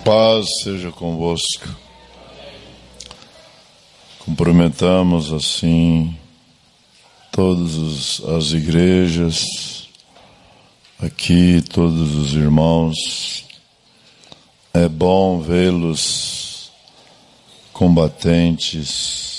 paz seja convosco. Cumprimentamos assim todas as igrejas, aqui todos os irmãos. É bom vê-los combatentes